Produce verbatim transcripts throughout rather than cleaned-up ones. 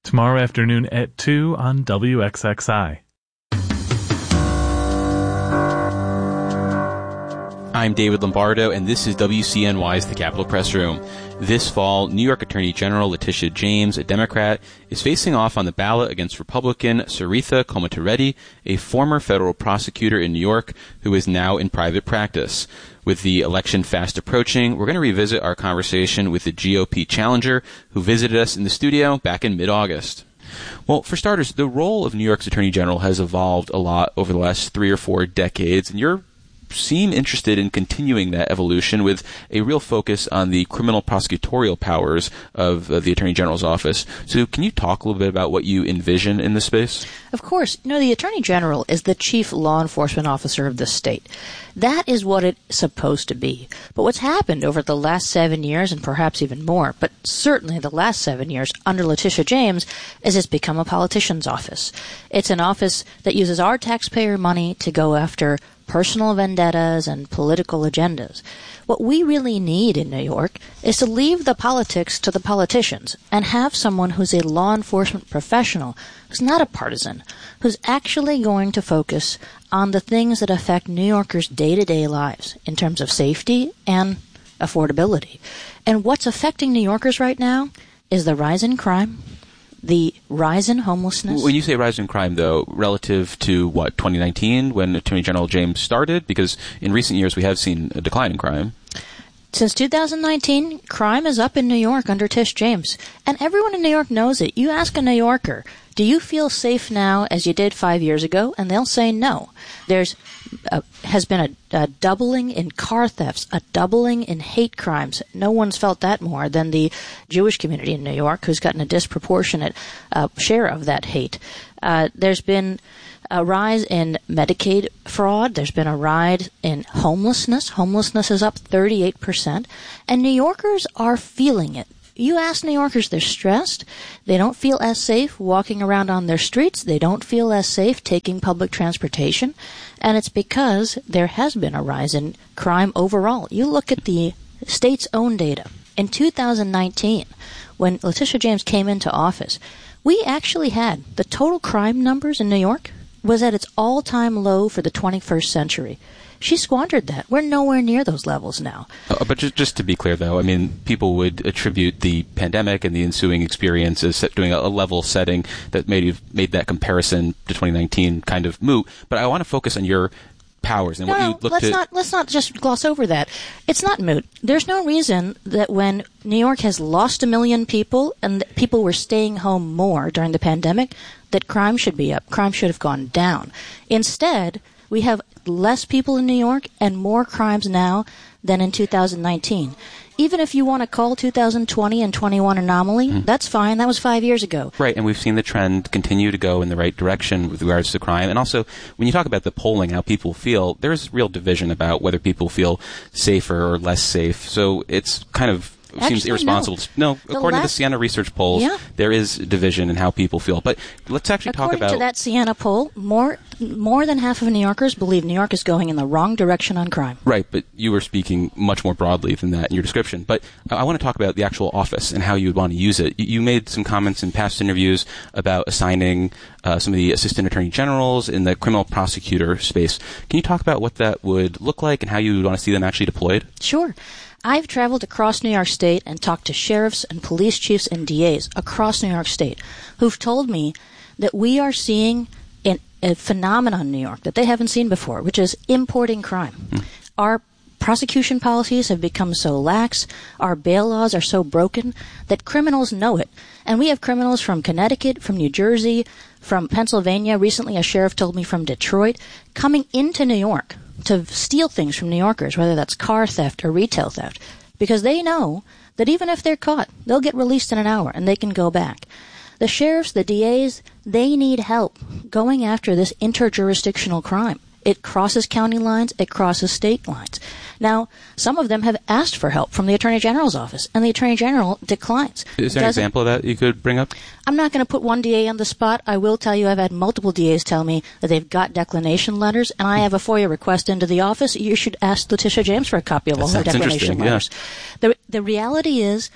tomorrow afternoon at two on W X X I. I'm David Lombardo, and this is W C N Y's The Capitol Press Room. This fall, New York Attorney General Letitia James, a Democrat, is facing off on the ballot against Republican Saritha Komottireddy, a former federal prosecutor in New York who is now in private practice. With the election fast approaching, we're going to revisit our conversation with the G O P challenger who visited us in the studio back in mid-August. Well, for starters, the role of New York's Attorney General has evolved a lot over the last three or four decades, and you're seem interested in continuing that evolution with a real focus on the criminal prosecutorial powers of uh, the Attorney General's office. So can you talk a little bit about what you envision in this space? Of course. You know, the Attorney General is the chief law enforcement officer of the state. That is what it's supposed to be. But what's happened over the last seven years, and perhaps even more, but certainly the last seven years under Letitia James, is it's become a politician's office. It's an office that uses our taxpayer money to go after personal vendettas and political agendas. What we really need in New York is to leave the politics to the politicians and have someone who's a law enforcement professional, who's not a partisan, who's actually going to focus on the things that affect New Yorkers' day-to-day lives in terms of safety and affordability. And what's affecting New Yorkers right now is the rise in crime, the rise in homelessness. When you say rise in crime, though, relative to, what, twenty nineteen, when Attorney General James started? Because in recent years we have seen a decline in crime. Since two thousand nineteen, crime is up in New York under Tish James. And everyone in New York knows it. You ask a New Yorker, do you feel safe now as you did five years ago? And they'll say no. There's uh, has been a, a doubling in car thefts, a doubling in hate crimes. No one's felt that more than the Jewish community in New York, who's gotten a disproportionate uh, share of that hate. Uh, there's been a rise in Medicaid fraud. There's been a rise in homelessness. Homelessness is up thirty-eight percent. And New Yorkers are feeling it. You ask New Yorkers, they're stressed. They don't feel as safe walking around on their streets. They don't feel as safe taking public transportation. And it's because there has been a rise in crime overall. You look at the state's own data. In two thousand nineteen, when Letitia James came into office, we actually had the total crime numbers in New York was at its all-time low for the twenty-first century. She squandered that. We're nowhere near those levels now. Uh, but just, just to be clear, though, I mean, people would attribute the pandemic and the ensuing experience as doing a, a level setting that made, made that comparison to twenty nineteen kind of moot. But I want to focus on your powers and no, what you no, look let's to... not let's not just gloss over that. It's not moot. There's no reason that when New York has lost a million people and people were staying home more during the pandemic, that crime should be up. Crime should have gone down. Instead, we have less people in New York and more crimes now than in two thousand nineteen. Even if you want to call two thousand twenty and twenty-one anomaly, mm. that's fine. That was five years ago. Right, and we've seen the trend continue to go in the right direction with regards to crime. And also, when you talk about the polling, how people feel, there's real division about whether people feel safer or less safe. So it's kind of It Actually, seems irresponsible. No, no according last, to the Siena research polls, yeah. there is division in how people feel. But let's actually according talk about... According to that Siena poll, more more than half of New Yorkers believe New York is going in the wrong direction on crime. Right, but you were speaking much more broadly than that in your description. But I want to talk about the actual office and how you would want to use it. You made some comments in past interviews about assigning uh, some of the assistant attorney generals in the criminal prosecutor space. Can you talk about what that would look like and how you would want to see them actually deployed? Sure. I've traveled across New York State and talked to sheriffs and police chiefs and D As across New York State who've told me that we are seeing an, a phenomenon in New York that they haven't seen before, which is importing crime. Mm. Our prosecution policies have become so lax, our bail laws are so broken that criminals know it. And we have criminals from Connecticut, from New Jersey, from Pennsylvania. Recently, a sheriff told me from Detroit, coming into New York to steal things from New Yorkers, whether that's car theft or retail theft, because they know that even if they're caught, they'll get released in an hour and they can go back. The sheriffs, the D As, they need help going after this interjurisdictional crime. It crosses county lines, it crosses state lines. Now, some of them have asked for help from the Attorney General's office, and the Attorney General declines. Is there an example of that you could bring up? I'm not going to put one D A on the spot. I will tell you I've had multiple D As tell me that they've got declination letters, and I have a FOIA request into the office. You should ask Letitia James for a copy of all her declination letters. Yeah. The, the reality is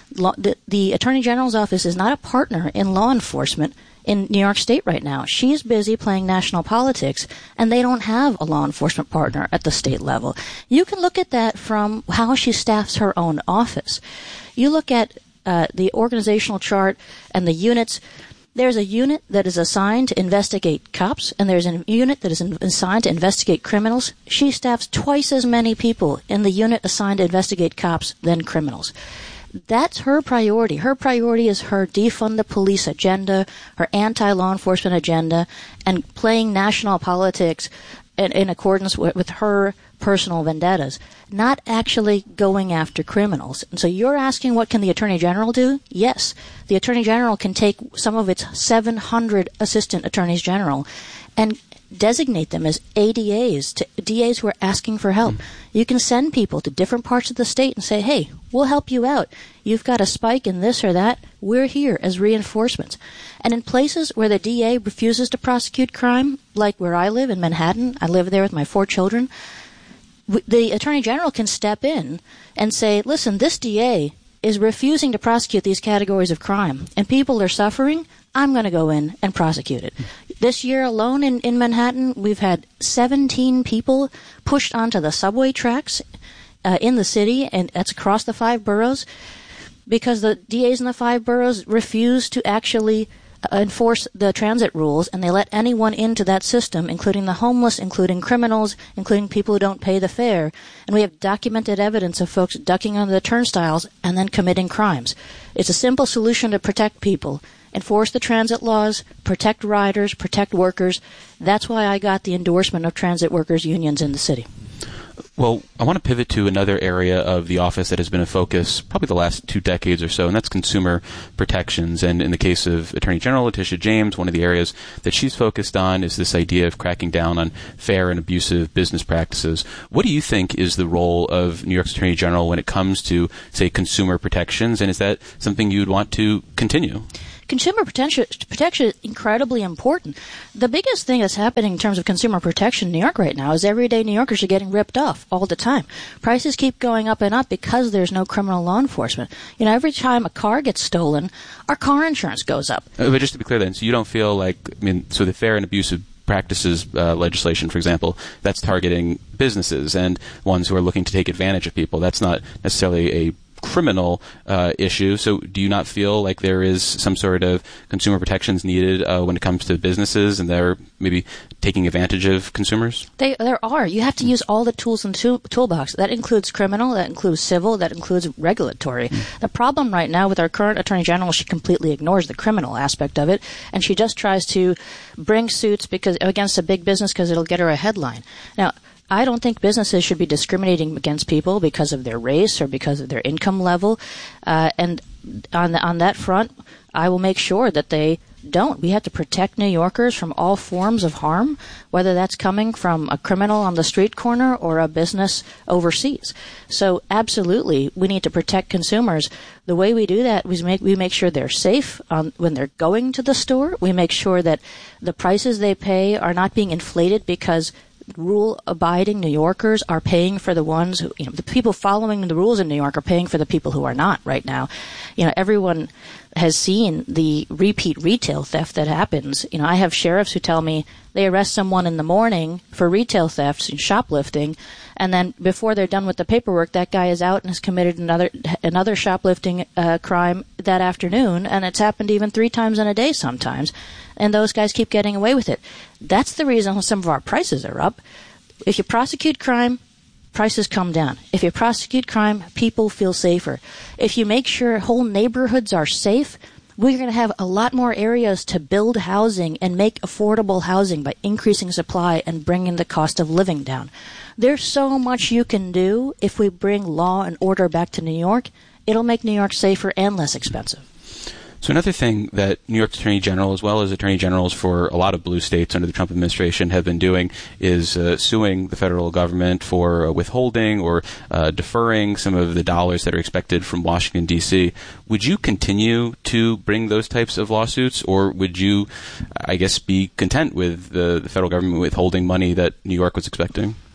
Law, the, the Attorney General's office is not a partner in law enforcement in New York State right now. She's busy playing national politics, and they don't have a law enforcement partner at the state level. You can look at that from how she staffs her own office. You look at uh, the organizational chart and the units. There's a unit that is assigned to investigate cops, and there's a unit that is in, assigned to investigate criminals. She staffs twice as many people in the unit assigned to investigate cops than criminals. That's her priority. Her priority is her defund the police agenda, her anti-law enforcement agenda, and playing national politics in, in accordance with, with her personal vendettas, not actually going after criminals. And so you're asking, what can the Attorney General do? Yes, the Attorney General can take some of its seven hundred Assistant Attorneys General and designate them as A D As, to D As who are asking for help. Mm. You can send people to different parts of the state and say, hey, we'll help you out. You've got a spike in this or that. We're here as reinforcements. And in places where the D A refuses to prosecute crime, like where I live in Manhattan, I live there with my four children, w- the Attorney General can step in and say, listen, this D A is refusing to prosecute these categories of crime, and people are suffering. I'm going to go in and prosecute it. This year alone in, in Manhattan, we've had seventeen people pushed onto the subway tracks uh, in the city, and that's across the five boroughs, because the D As in the five boroughs refuse to actually uh, enforce the transit rules, and they let anyone into that system, including the homeless, including criminals, including people who don't pay the fare. And we have documented evidence of folks ducking under the turnstiles and then committing crimes. It's a simple solution to protect people. Enforce the transit laws, protect riders, protect workers. That's why I got the endorsement of transit workers' unions in the city. Well, I want to pivot to another area of the office that has been a focus probably the last two decades or so, and that's consumer protections. And in the case of Attorney General Letitia James, one of the areas that she's focused on is this idea of cracking down on fair and abusive business practices. What do you think is the role of New York's Attorney General when it comes to, say, consumer protections, and is that something you'd want to continue? Consumer protection, protection is incredibly important. The biggest thing that's happening in terms of consumer protection in New York right now is everyday New Yorkers are getting ripped off all the time. Prices keep going up and up because there's no criminal law enforcement. You know, every time a car gets stolen, our car insurance goes up. Uh, but just to be clear then, so you don't feel like, I mean, so the fair and abusive practices uh, legislation, for example, that's targeting businesses and ones who are looking to take advantage of people. That's not necessarily a criminal uh, issue. So do you not feel like there is some sort of consumer protections needed uh, when it comes to businesses and they're maybe taking advantage of consumers? They, there are. You have to use all the tools in the tool, toolbox. That includes criminal, that includes civil, that includes regulatory. Mm. The problem right now with our current Attorney General, she completely ignores the criminal aspect of it, and she just tries to bring suits because against a big business because it'll get her a headline. Now, I don't think businesses should be discriminating against people because of their race or because of their income level. Uh, and on the, on that front, I will make sure that they don't. We have to protect New Yorkers from all forms of harm, whether that's coming from a criminal on the street corner or a business overseas. So absolutely, we need to protect consumers. The way we do that is make, we make sure they're safe um, when they're going to the store. We make sure that the prices they pay are not being inflated because rule-abiding New Yorkers are paying for the ones who, you know, the people following the rules in New York are paying for the people who are not right now. You know, everyone has seen the repeat retail theft that happens. You know, I have sheriffs who tell me they arrest someone in the morning for retail thefts and shoplifting, and then before they're done with the paperwork, that guy is out and has committed another another shoplifting uh, crime that afternoon, and it's happened even three times in a day sometimes. And those guys keep getting away with it. That's the reason some of our prices are up. If you prosecute crime, prices come down. If you prosecute crime, people feel safer. If you make sure whole neighborhoods are safe, we're going to have a lot more areas to build housing and make affordable housing by increasing supply and bringing the cost of living down. There's so much you can do if we bring law and order back to New York. It'll make New York safer and less expensive. So another thing that New York's Attorney General, as well as attorney generals for a lot of blue states under the Trump administration, have been doing is uh, suing the federal government for uh, withholding or uh, deferring some of the dollars that are expected from Washington, D C. Would you continue to bring those types of lawsuits, or would you, I guess, be content with the, the federal government withholding money that New York was expecting?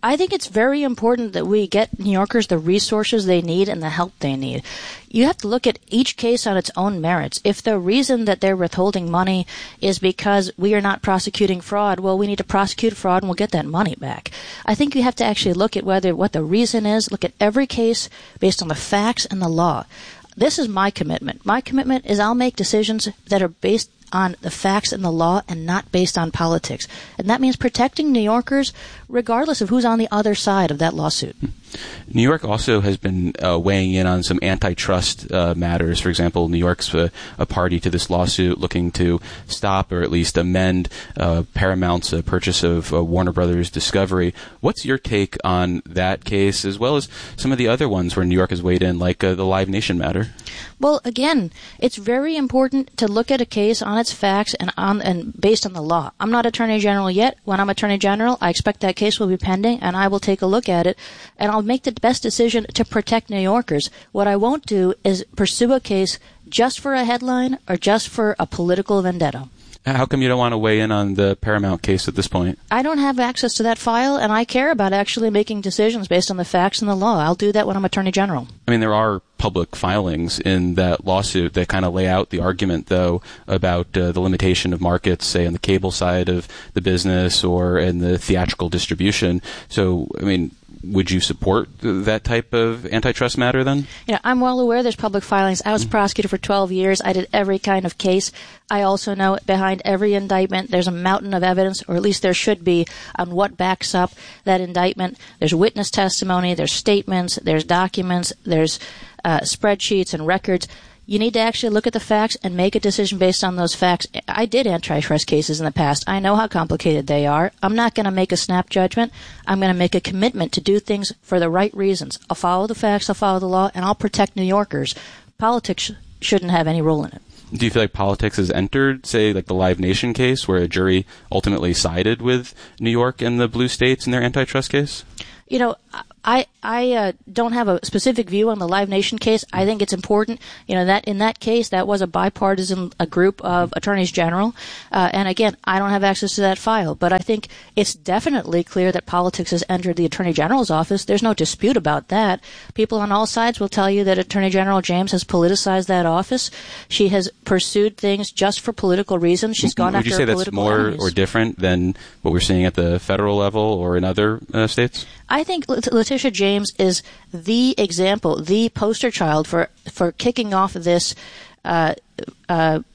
I think it's very important that we get New Yorkers the resources they need and the help they need. You have to look at each case on its own merits. If the reason that they're withholding money is because we are not prosecuting fraud, well, we need to prosecute fraud and we'll get that money back. I think you have to actually look at whether what the reason is, look at every case based on the facts and the law. This is my commitment. My commitment is I'll make decisions that are based on the facts and the law and not based on politics. And that means protecting New Yorkers regardless of who's on the other side of that lawsuit. New York also has been uh, weighing in on some antitrust uh, matters. For example, New York's a, a party to this lawsuit looking to stop or at least amend uh, Paramount's uh, purchase of uh, Warner Brothers Discovery. What's your take on that case, as well as some of the other ones where New York has weighed in, like uh, the Live Nation matter? Well, again, it's very important to look at a case on its facts and on and based on the law. I'm not Attorney General yet. When I'm Attorney General, I expect that case will be pending, and I will take a look at it, and I'll make the best decision to protect New Yorkers. What I won't do is pursue a case just for a headline or just for a political vendetta. How come you don't want to weigh in on the Paramount case at this point? I don't have access to that file, and I care about actually making decisions based on the facts and the law. I'll do that when I'm Attorney General. I mean, there are public filings in that lawsuit that kind of lay out the argument, though, about uh, the limitation of markets, say, on the cable side of the business or in the theatrical distribution. So, I mean, would you support that type of antitrust matter then? You know, I'm well aware there's public filings. I was a prosecutor for twelve years. I did every kind of case. I also know behind every indictment there's a mountain of evidence, or at least there should be, on what backs up that indictment. There's witness testimony, there's statements, there's documents, there's uh, spreadsheets and records. You need to actually look at the facts and make a decision based on those facts. I did antitrust cases in the past. I know how complicated they are. I'm not going to make a snap judgment. I'm going to make a commitment to do things for the right reasons. I'll follow the facts, I'll follow the law, and I'll protect New Yorkers. Politics sh- shouldn't have any role in it. Do you feel like politics has entered, say, like the Live Nation case, where a jury ultimately sided with New York and the blue states in their antitrust case? You know, I I uh, don't have a specific view on the Live Nation case. I think it's important, you know, that in that case that was a bipartisan a group of attorneys general, uh, and again, I don't have access to that file. But I think it's definitely clear that politics has entered the Attorney General's office. There's no dispute about that. People on all sides will tell you that Attorney General James has politicized that office. She has pursued things just for political reasons. She's gone Would after you say political that's more enemies. or different than what we're seeing at the federal level or in other uh, states? I think Letitia James is the example, the poster child for, for kicking off this uh, uh,